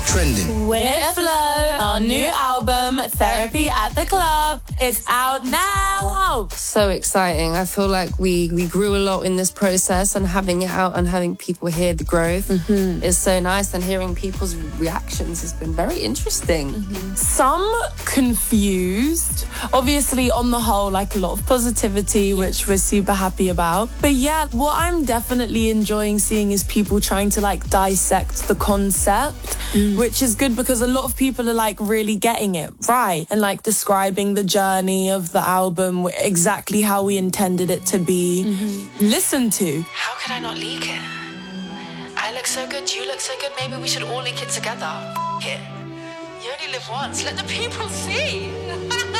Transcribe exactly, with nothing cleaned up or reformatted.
Trending. With Flo, our new album, Therapy at the Club, is out now. So exciting. I feel like we, we grew a lot in this process, and having it out and having people hear the growth mm-hmm. is so nice, and hearing people's reactions has been very interesting. Mm-hmm. Some confused. Obviously, on the whole, like a lot of positivity, which we're super happy about. But yeah, what I'm definitely enjoying seeing is people trying to like dissect the concept, mm. which is good because a lot of people are like really getting it right and like describing the journey of the album exactly how we intended it to be mm-hmm. listened to. How could I not leak it? I look so good, you look so good, maybe we should all leak it together. F- it. You only live once, let the people see.